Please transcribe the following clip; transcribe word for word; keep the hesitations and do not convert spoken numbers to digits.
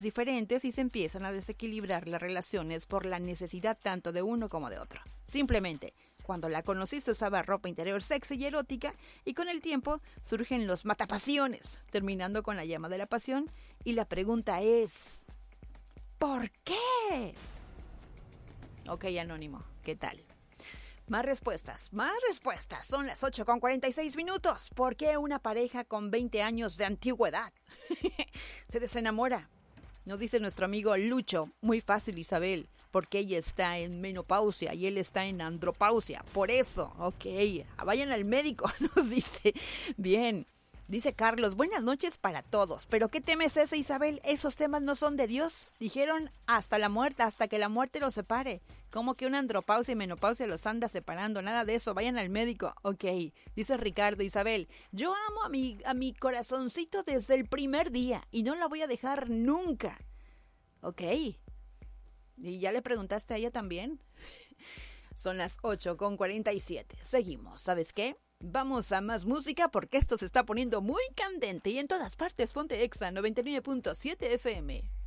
diferentes y se empiezan a desequilibrar las relaciones por la necesidad tanto de uno como de otro. Simplemente, cuando la conociste usaba ropa interior sexy y erótica y con el tiempo surgen los matapasiones, terminando con la llama de la pasión y la pregunta es ¿por qué? Ok, Anónimo, ¿qué tal? Más respuestas, más respuestas. Son las ocho con cuarenta y seis minutos. ¿Por qué una pareja con veinte años de antigüedad se desenamora? Nos dice nuestro amigo Lucho. Muy fácil, Isabel, porque ella está en menopausia y él está en andropausia. Por eso, ok, vayan al médico, nos dice. Bien. Dice Carlos, buenas noches para todos. ¿Pero qué tema es ese, Isabel? Esos temas no son de Dios. Dijeron hasta la muerte, hasta que la muerte los separe. ¿Cómo que una andropausia y menopausia los anda separando? Nada de eso, vayan al médico. Ok, dice Ricardo, Isabel, yo amo a mi, a mi corazoncito desde el primer día y no la voy a dejar nunca. Ok. ¿Y ya le preguntaste a ella también? Son las ocho con cuarenta y siete. Seguimos, ¿sabes qué? Vamos a más música porque esto se está poniendo muy candente y en todas partes ponte Exa noventa y nueve punto siete F M.